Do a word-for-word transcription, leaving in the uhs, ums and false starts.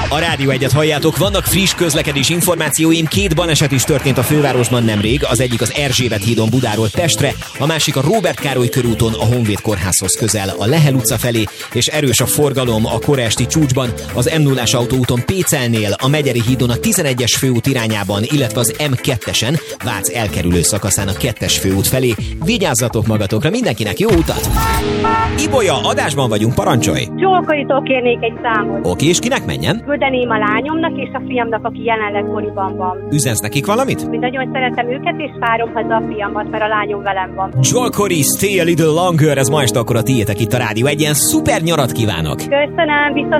A Rádió Egyet halljátok, vannak friss közlekedés információim, két baleset is történt a fővárosban nemrég, az egyik az Erzsébet hídon Budáról Pestre, a másik a Róbert Károly körúton a Honvéd kórházhoz közel a Lehel utca felé, és erős a forgalom a kora esti csúcsban, az em nullás autóúton Pécelnél, a Megyeri hídon a tizenegyes főút irányában, illetve az em kettesen, Vác elkerülő szakaszán a kettes főút felé. Vigyázzatok magatokra, mindenkinek jó utat! Ibolya, adásban vagyunk, parancsolj! Zsolkaitól kérnék egy számot. Oké, és kinek menjen? Küldeném a lányomnak és a fiamnak, aki jelenleg koriban van. Üzensz nekik valamit? Én nagyon szeretem őket, és várom haza a fiamat, mert a lányom velem van. Joel Corey, Stay a Little Longer, ez ma este akkor a tiétek itt a Rádió Egyen. Szuper nyarat kívánok! Köszönöm, viszont